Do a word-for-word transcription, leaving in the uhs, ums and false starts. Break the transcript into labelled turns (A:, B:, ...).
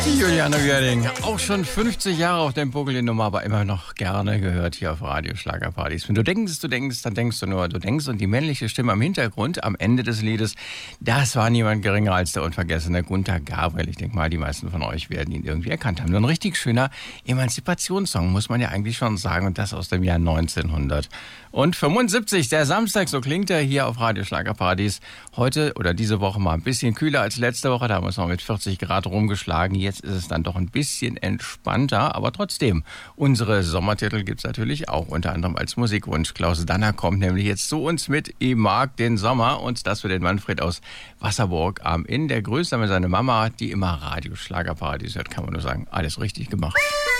A: Die Juliane Göring, auch schon fünfzig Jahre auf dem Buckel, die Nummer, aber immer noch gerne gehört hier auf Radio Schlagerpartys. Wenn du denkst, du denkst, dann denkst du nur, du denkst. Und die männliche Stimme am Hintergrund, am Ende des Liedes, das war niemand geringer als der unvergessene Gunther Gabriel. Ich denke mal, die meisten von euch werden ihn irgendwie erkannt haben. Nur ein richtig schöner Emanzipationssong, muss man ja eigentlich schon sagen. Und das aus dem Jahr neunzehnhundertfünfundsiebzig. Der Samstag, so klingt er hier auf Radio Schlagerpartys. Heute oder diese Woche mal ein bisschen kühler als letzte Woche. Da haben wir uns noch mit vierzig Grad rumgeschlagen. Jetzt ist es dann doch ein bisschen entspannter, aber trotzdem. Unsere Sommertitel gibt's natürlich auch, unter anderem als Musikwunsch. Klaus Danner kommt nämlich jetzt zu uns mit Ich mag den Sommer und das für den Manfred aus Wasserburg am Inn. Der grüßt damit seine Mama, die immer Radio Schlagerpartys hört, kann man nur sagen. Alles richtig gemacht.